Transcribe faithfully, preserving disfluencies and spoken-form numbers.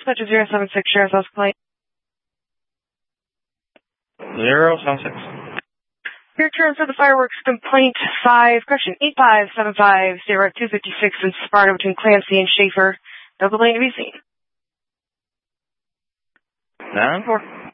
dispatch zero seven six, Sheriff's House complaint. zero seven six. Your turn for the fireworks complaint five, correction, eight five seven five zero two five six in Sparta between Clancy and Schaefer. No complaint to be seen. nine four.